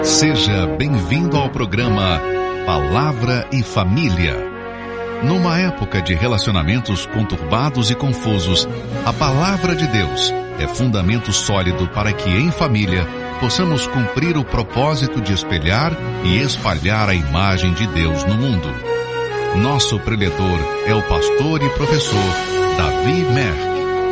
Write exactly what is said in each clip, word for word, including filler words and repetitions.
Seja bem-vindo ao programa Palavra e Família. Numa época de relacionamentos conturbados e confusos, a Palavra de Deus é fundamento sólido para que, em família, possamos cumprir o propósito de espelhar e espalhar a imagem de Deus no mundo. Nosso preletor é o pastor e professor Davi Merck.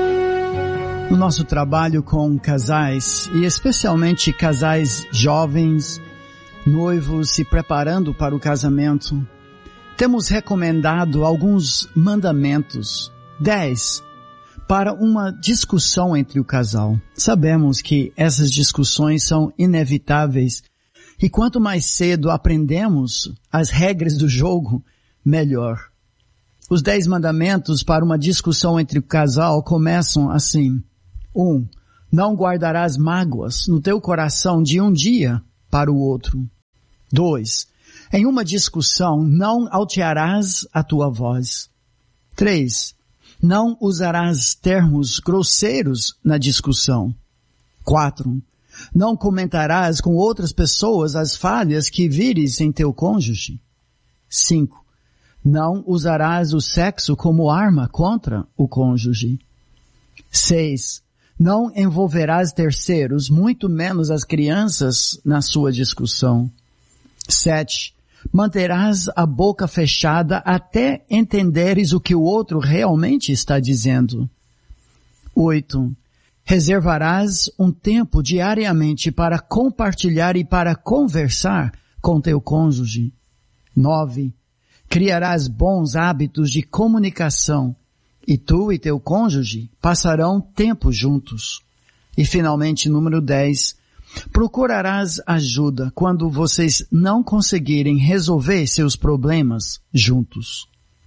No nosso trabalho com casais, e especialmente casais jovens, noivos se preparando para o casamento, temos recomendado alguns mandamentos, dez, para uma discussão entre o casal. Sabemos que essas discussões são inevitáveis e quanto mais cedo aprendemos as regras do jogo, melhor. Os dez mandamentos para uma discussão entre o casal começam assim. Um, não guardarás mágoas no teu coração de um dia para o outro. Dois, em uma discussão não altearás a tua voz. Três, não usarás termos grosseiros na discussão. Quatro, não comentarás com outras pessoas as falhas que vires em teu cônjuge. Cinco, não usarás o sexo como arma contra o cônjuge. Seis, não envolverás terceiros, muito menos as crianças, na sua discussão. Sete, manterás a boca fechada até entenderes o que o outro realmente está dizendo. Oito, reservarás um tempo diariamente para compartilhar e para conversar com teu cônjuge. Nove, criarás bons hábitos de comunicação. E tu e teu cônjuge passarão tempo juntos. E finalmente, número dez, procurarás ajuda quando vocês não conseguirem resolver seus problemas juntos.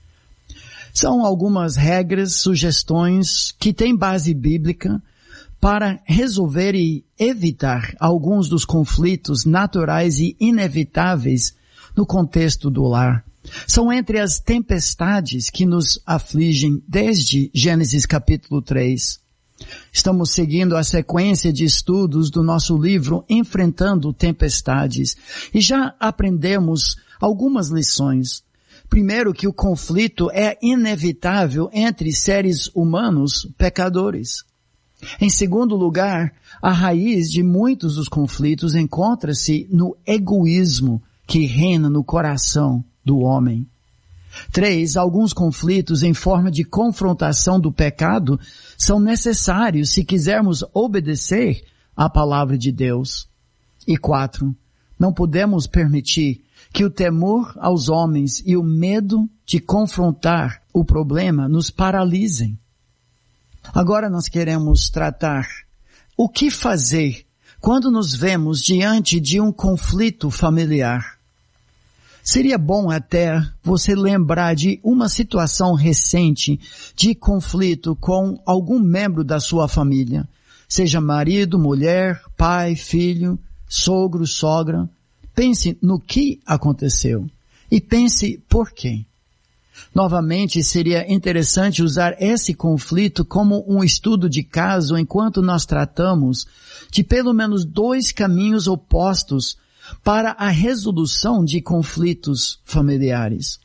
São algumas regras, sugestões que têm base bíblica para resolver e evitar alguns dos conflitos naturais e inevitáveis no contexto do lar. São entre as tempestades que nos afligem desde Gênesis capítulo três. Estamos seguindo a sequência de estudos do nosso livro Enfrentando Tempestades e já aprendemos algumas lições. Primeiro, que o conflito é inevitável entre seres humanos pecadores. Em segundo lugar, a raiz de muitos dos conflitos encontra-se no egoísmo que reina no coração do homem. Três, alguns conflitos em forma de confrontação do pecado são necessários se quisermos obedecer à palavra de Deus. E quatro, não podemos permitir que o temor aos homens e o medo de confrontar o problema nos paralisem. Agora nós queremos tratar o que fazer quando nos vemos diante de um conflito familiar. Seria bom até você lembrar de uma situação recente de conflito com algum membro da sua família, seja marido, mulher, pai, filho, sogro, sogra. Pense no que aconteceu e pense por quê. Novamente, seria interessante usar esse conflito como um estudo de caso enquanto nós tratamos de pelo menos dois caminhos opostos para a resolução de conflitos familiares.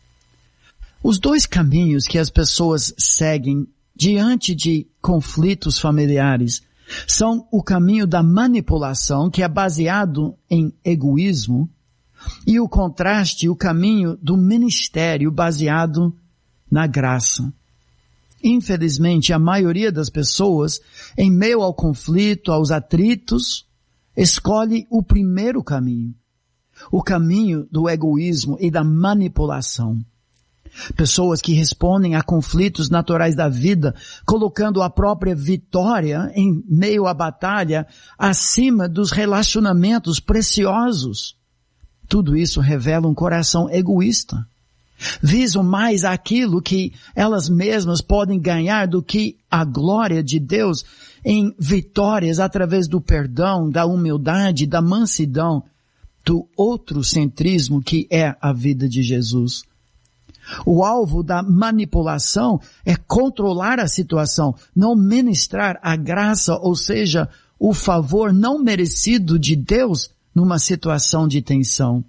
Os dois caminhos que as pessoas seguem diante de conflitos familiares são o caminho da manipulação, que é baseado em egoísmo, e o contraste, o caminho do ministério baseado na graça. Infelizmente, a maioria das pessoas, em meio ao conflito, aos atritos, escolhe o primeiro caminho, o caminho do egoísmo e da manipulação. Pessoas que respondem a conflitos naturais da vida, colocando a própria vitória em meio à batalha acima dos relacionamentos preciosos. Tudo isso revela um coração egoísta. Visam mais aquilo que elas mesmas podem ganhar do que a glória de Deus em vitórias através do perdão, da humildade, da mansidão, do outrocentrismo que é a vida de Jesus. O alvo da manipulação é controlar a situação, não ministrar a graça, ou seja, o favor não merecido de Deus numa situação de tensão.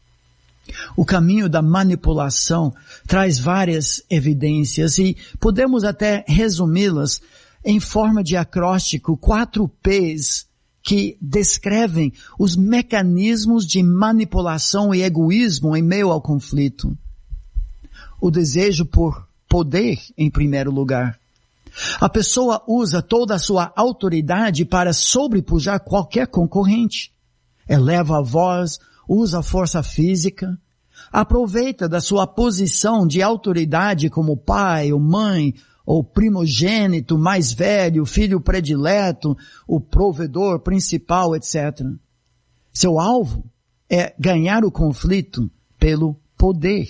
O caminho da manipulação traz várias evidências e podemos até resumi-las em forma de acróstico, quatro P's, que descrevem os mecanismos de manipulação e egoísmo em meio ao conflito. O desejo por poder, em primeiro lugar. A pessoa usa toda a sua autoridade para sobrepujar qualquer concorrente. Eleva a voz, usa a força física, aproveita da sua posição de autoridade como pai ou mãe, ou primogênito, mais velho, filho predileto, o provedor principal, etcétera. Seu alvo é ganhar o conflito pelo poder.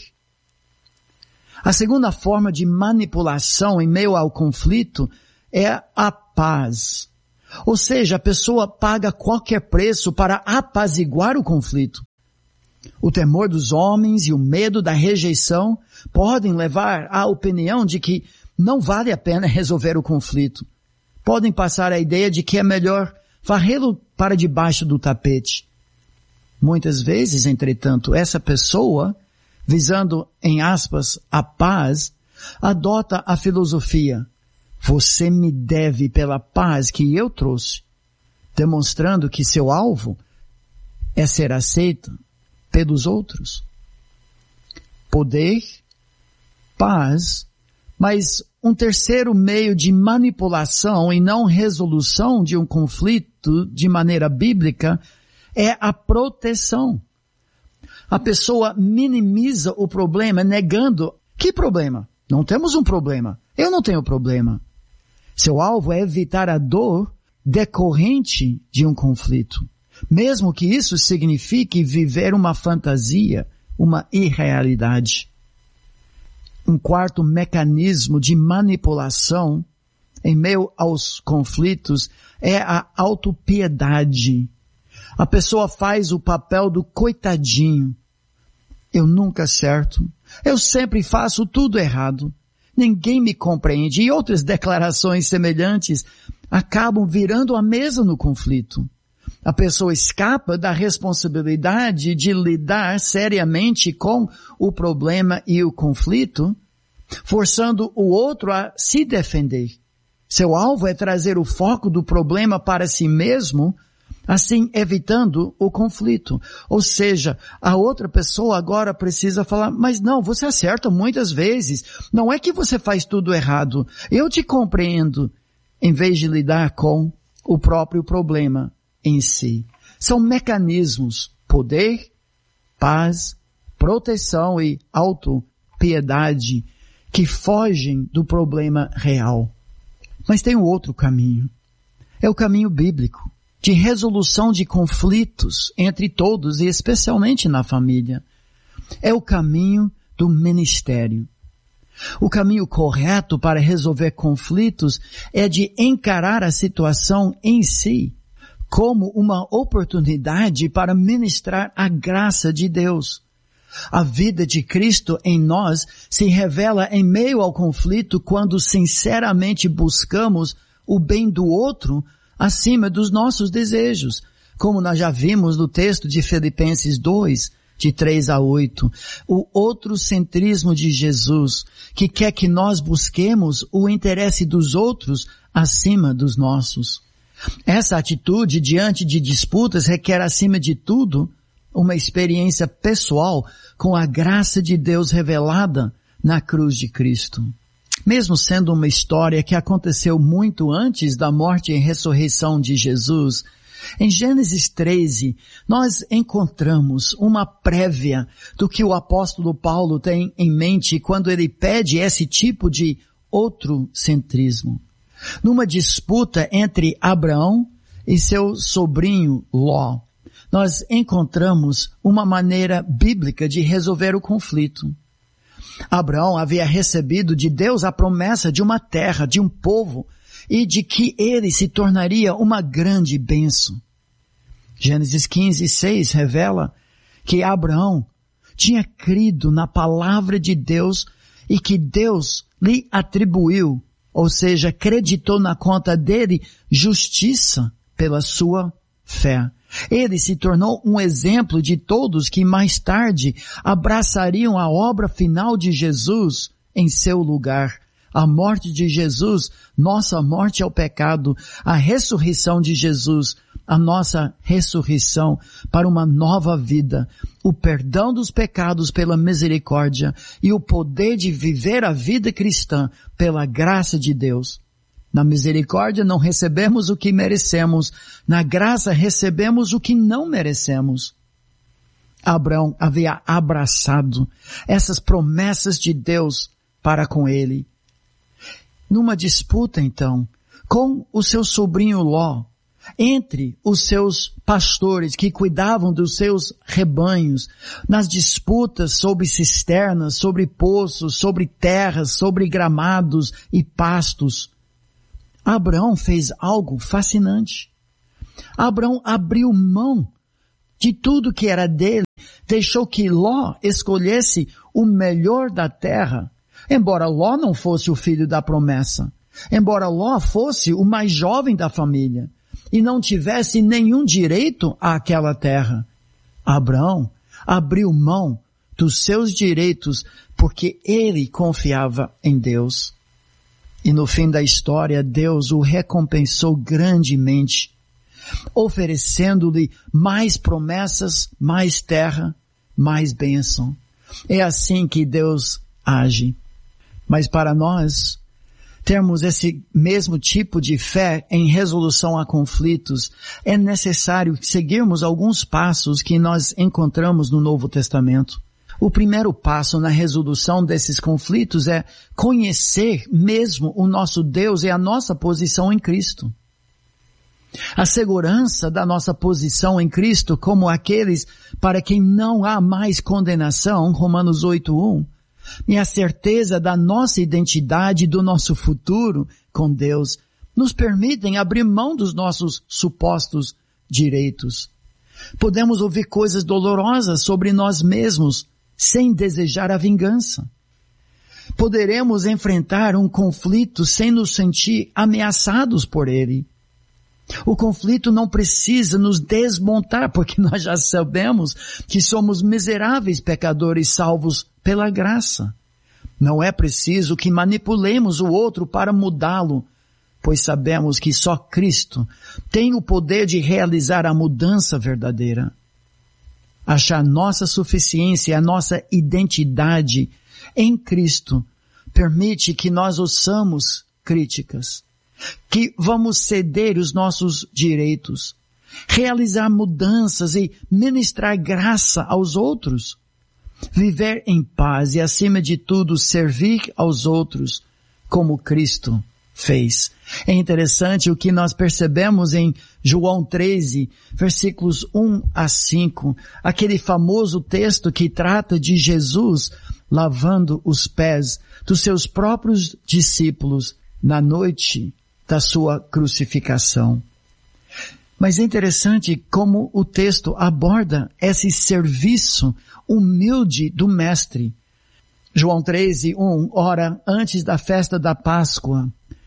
A segunda forma de manipulação em meio ao conflito é a paz. Ou seja, a pessoa paga qualquer preço para apaziguar o conflito. O temor dos homens e o medo da rejeição podem levar à opinião de que não vale a pena resolver o conflito. Podem passar a ideia de que é melhor varrê-lo para debaixo do tapete. Muitas vezes, entretanto, essa pessoa, visando, em aspas, a paz, adota a filosofia: você me deve pela paz que eu trouxe, demonstrando que seu alvo é ser aceito pelos outros. Poder, paz, mas um terceiro meio de manipulação e não resolução de um conflito de maneira bíblica é a proteção. A pessoa minimiza o problema negando: que problema? Não temos um problema. Eu não tenho problema. Seu alvo é evitar a dor decorrente de um conflito, mesmo que isso signifique viver uma fantasia, uma irrealidade. Um quarto mecanismo de manipulação em meio aos conflitos é a autopiedade. A pessoa faz o papel do coitadinho. Eu nunca acerto. Eu sempre faço tudo errado. Ninguém me compreende. E outras declarações semelhantes acabam virando a mesa no conflito. A pessoa escapa da responsabilidade de lidar seriamente com o problema e o conflito, forçando o outro a se defender. Seu alvo é trazer o foco do problema para si mesmo, assim evitando o conflito. Ou seja, a outra pessoa agora precisa falar: mas não, você acerta muitas vezes. Não é que você faz tudo errado. Eu te compreendo. Em vez de lidar com o próprio problema em si. São mecanismos: poder, paz, proteção e autopiedade que fogem do problema real. Mas tem um outro caminho. É o caminho bíblico de resolução de conflitos entre todos e especialmente na família. É o caminho do ministério. O caminho correto para resolver conflitos é de encarar a situação em si como uma oportunidade para ministrar a graça de Deus. A vida de Cristo em nós se revela em meio ao conflito quando sinceramente buscamos o bem do outro acima dos nossos desejos, como nós já vimos no texto de Filipenses dois, de três a oito. O outrocentrismo de Jesus, que quer que nós busquemos o interesse dos outros acima dos nossos. Essa atitude diante de disputas requer, acima de tudo, uma experiência pessoal com a graça de Deus revelada na cruz de Cristo. Mesmo sendo uma história que aconteceu muito antes da morte e ressurreição de Jesus, em Gênesis treze, nós encontramos uma prévia do que o apóstolo Paulo tem em mente quando ele pede esse tipo de outrocentrismo. Numa disputa entre Abraão e seu sobrinho Ló, nós encontramos uma maneira bíblica de resolver o conflito. Abraão havia recebido de Deus a promessa de uma terra, de um povo, e de que ele se tornaria uma grande bênção. Gênesis quinze, seis revela que Abraão tinha crido na palavra de Deus e que Deus lhe atribuiu, ou seja, acreditou na conta dele justiça pela sua fé. Ele se tornou um exemplo de todos que mais tarde abraçariam a obra final de Jesus em seu lugar. A morte de Jesus, nossa morte ao pecado, a ressurreição de Jesus, a nossa ressurreição para uma nova vida, o perdão dos pecados pela misericórdia e o poder de viver a vida cristã pela graça de Deus. Na misericórdia não recebemos o que merecemos, na graça recebemos o que não merecemos. Abraão havia abraçado essas promessas de Deus para com ele. Numa disputa, então, com o seu sobrinho Ló, entre os seus pastores que cuidavam dos seus rebanhos, nas disputas sobre cisternas, sobre poços, sobre terras, sobre gramados e pastos, Abraão fez algo fascinante. Abraão abriu mão de tudo que era dele, deixou que Ló escolhesse o melhor da terra, embora Ló não fosse o filho da promessa, embora Ló fosse o mais jovem da família e não tivesse nenhum direito àquela terra. Abraão abriu mão dos seus direitos porque ele confiava em Deus. E no fim da história, Deus o recompensou grandemente, oferecendo-lhe mais promessas, mais terra, mais bênção. É assim que Deus age. Mas para nós termos esse mesmo tipo de fé em resolução a conflitos, é necessário seguirmos alguns passos que nós encontramos no Novo Testamento. O primeiro passo na resolução desses conflitos é conhecer mesmo o nosso Deus e a nossa posição em Cristo. A segurança da nossa posição em Cristo como aqueles para quem não há mais condenação, Romanos oito, um, e a certeza da nossa identidade e do nosso futuro com Deus, nos permitem abrir mão dos nossos supostos direitos. Podemos ouvir coisas dolorosas sobre nós mesmos, sem desejar a vingança. Poderemos enfrentar um conflito sem nos sentir ameaçados por ele. O conflito não precisa nos desmontar, porque nós já sabemos que somos miseráveis pecadores salvos pela graça. Não é preciso que manipulemos o outro para mudá-lo, pois sabemos que só Cristo tem o poder de realizar a mudança verdadeira. Achar nossa suficiência, a nossa identidade em Cristo, permite que nós ouçamos críticas, que vamos ceder os nossos direitos, realizar mudanças e ministrar graça aos outros, viver em paz e, acima de tudo, servir aos outros como Cristo fez. É interessante o que nós percebemos em João treze, versículos um a cinco, aquele famoso texto que trata de Jesus lavando os pés dos seus próprios discípulos na noite da sua crucificação. Mas é interessante como o texto aborda esse serviço humilde do Mestre. João treze, um, ora, antes da festa da Páscoa,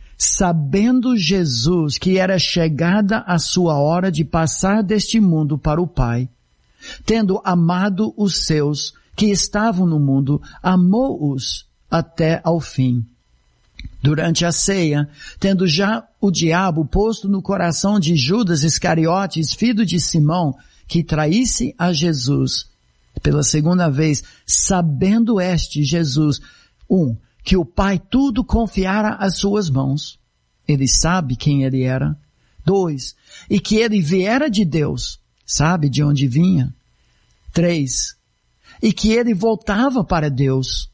sabendo Jesus que era chegada a sua hora de passar deste mundo para o Pai, tendo amado os seus que estavam no mundo, amou-os até ao fim. Durante a ceia, tendo já o diabo posto no coração de Judas Iscariotes, filho de Simão, que traísse a Jesus, pela segunda vez, sabendo este Jesus, um, que o Pai tudo confiara às suas mãos. Ele sabe quem ele era. Dois, e que ele viera de Deus. Sabe de onde vinha. Três, e que ele voltava para Deus.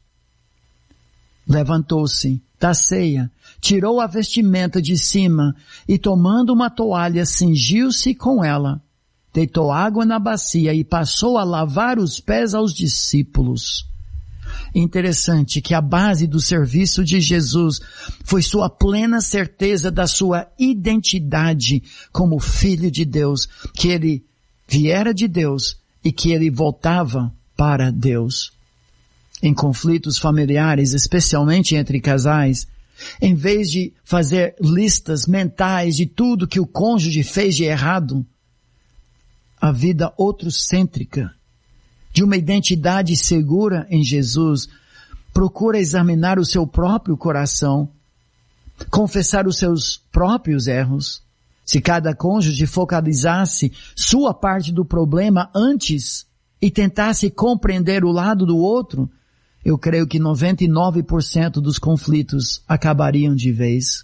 Levantou-se da ceia, tirou a vestimenta de cima e tomando uma toalha cingiu-se com ela. Deitou água na bacia e passou a lavar os pés aos discípulos. Interessante que a base do serviço de Jesus foi sua plena certeza da sua identidade como Filho de Deus, que ele viera de Deus e que ele voltava para Deus. Em conflitos familiares, especialmente entre casais, em vez de fazer listas mentais de tudo que o cônjuge fez de errado, a vida outrocêntrica, de uma identidade segura em Jesus, procura examinar o seu próprio coração, confessar os seus próprios erros. Se cada cônjuge focalizasse sua parte do problema antes e tentasse compreender o lado do outro, eu creio que noventa e nove por cento dos conflitos acabariam de vez.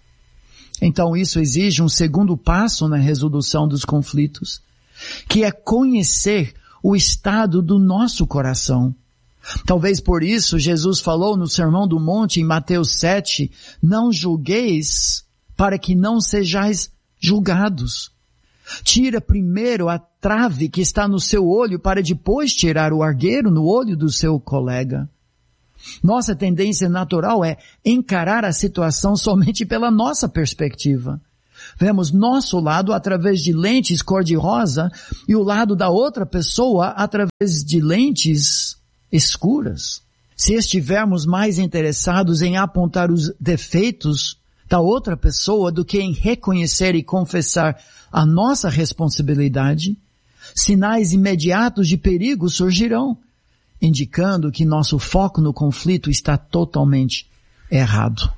Então isso exige um segundo passo na resolução dos conflitos, que é conhecer o estado do nosso coração. Talvez por isso Jesus falou no Sermão do Monte em Mateus sete, não julgueis para que não sejais julgados. Tira primeiro a trave que está no seu olho para depois tirar o argueiro no olho do seu colega. Nossa tendência natural é encarar a situação somente pela nossa perspectiva. Vemos nosso lado através de lentes cor-de-rosa e o lado da outra pessoa através de lentes escuras. Se estivermos mais interessados em apontar os defeitos da outra pessoa do que em reconhecer e confessar a nossa responsabilidade, sinais imediatos de perigo surgirão, indicando que nosso foco no conflito está totalmente errado.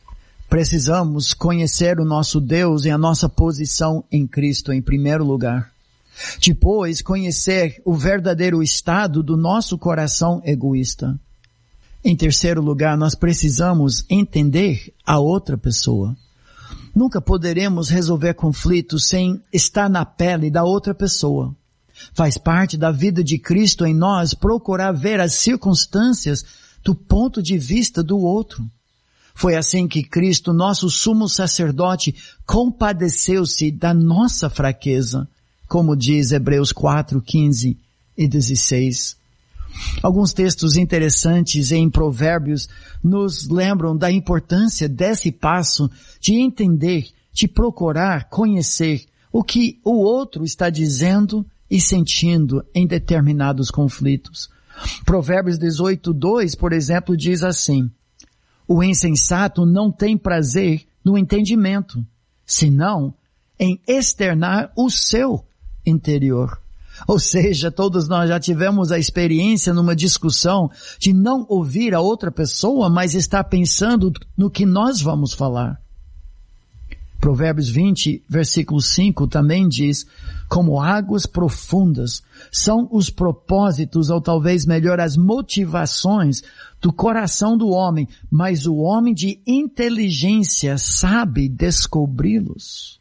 Precisamos conhecer o nosso Deus e a nossa posição em Cristo em primeiro lugar. Depois, conhecer o verdadeiro estado do nosso coração egoísta. Em terceiro lugar, nós precisamos entender a outra pessoa. Nunca poderemos resolver conflitos sem estar na pele da outra pessoa. Faz parte da vida de Cristo em nós procurar ver as circunstâncias do ponto de vista do outro. Foi assim que Cristo, nosso sumo sacerdote, compadeceu-se da nossa fraqueza, como diz Hebreus quatro, quinze e dezesseis. Alguns textos interessantes em Provérbios nos lembram da importância desse passo de entender, de procurar conhecer o que o outro está dizendo e sentindo em determinados conflitos. Provérbios dezoito, dois, por exemplo, diz assim: o insensato não tem prazer no entendimento, senão em externar o seu interior. Ou seja, todos nós já tivemos a experiência numa discussão de não ouvir a outra pessoa, mas estar pensando no que nós vamos falar. Provérbios vinte, versículo cinco também diz: como águas profundas são os propósitos, ou talvez melhor, as motivações do coração do homem, mas o homem de inteligência sabe descobri-los.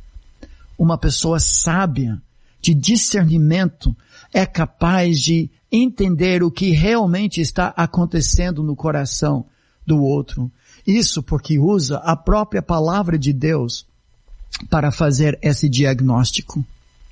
Uma pessoa sábia, de discernimento, é capaz de entender o que realmente está acontecendo no coração do outro. Isso porque usa a própria palavra de Deus para fazer esse diagnóstico.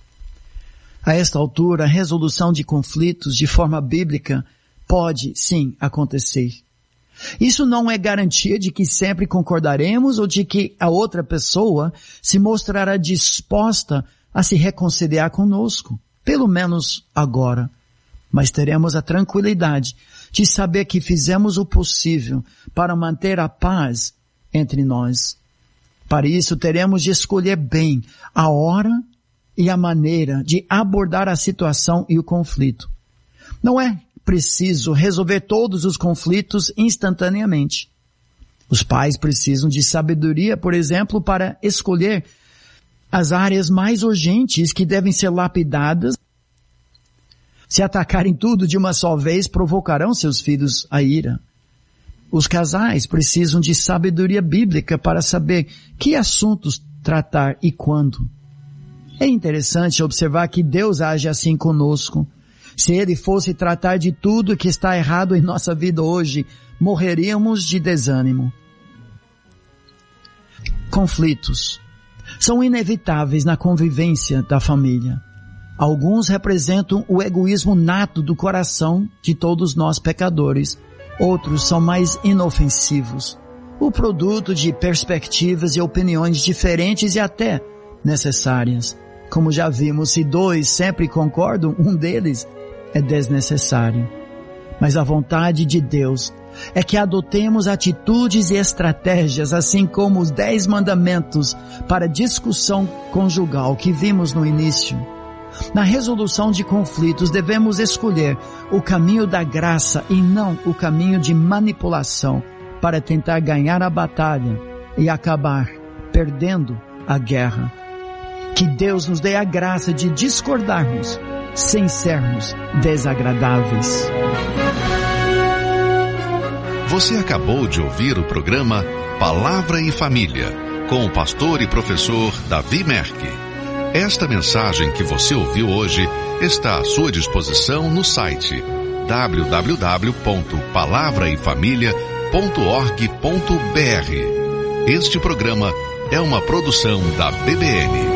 A esta altura, a resolução de conflitos de forma bíblica pode, sim, acontecer. Isso não é garantia de que sempre concordaremos ou de que a outra pessoa se mostrará disposta a se reconciliar conosco, pelo menos agora. Mas teremos a tranquilidade de saber que fizemos o possível para manter a paz entre nós. Para isso, teremos de escolher bem a hora e a maneira de abordar a situação e o conflito. Não é preciso resolver todos os conflitos instantaneamente. Os pais precisam de sabedoria, por exemplo, para escolher as áreas mais urgentes que devem ser lapidadas. Se atacarem tudo de uma só vez, provocarão seus filhos a ira. Os casais precisam de sabedoria bíblica para saber que assuntos tratar e quando. É interessante observar que Deus age assim conosco. Se Ele fosse tratar de tudo que está errado em nossa vida hoje, morreríamos de desânimo. Conflitos são inevitáveis na convivência da família. Alguns representam o egoísmo nato do coração de todos nós pecadores. Outros são mais inofensivos, o produto de perspectivas e opiniões diferentes e até necessárias. Como já vimos, se dois sempre concordam, um deles é desnecessário. Mas a vontade de Deus é que adotemos atitudes e estratégias, assim como os dez mandamentos para discussão conjugal que vimos no início. Na resolução de conflitos, devemos escolher o caminho da graça e não o caminho de manipulação para tentar ganhar a batalha e acabar perdendo a guerra. Que Deus nos dê a graça de discordarmos sem sermos desagradáveis. Você acabou de ouvir o programa Palavra e Família, com o pastor e professor Davi Merck. Esta mensagem que você ouviu hoje está à sua disposição no site w w w ponto palavra e família ponto org ponto b r. Este programa é uma produção da B B N.